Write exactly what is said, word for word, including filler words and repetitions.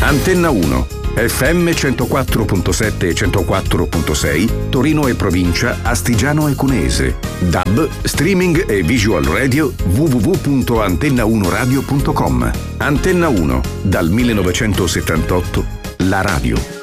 Antenna uno, F M centoquattro virgola sette e centoquattro virgola sei, Torino e provincia, Astigiano e Cuneese. D A B, streaming e visual radio, w w w punto antenna uno radio punto com. Antenna uno, dal millenovecentosettantotto, la radio.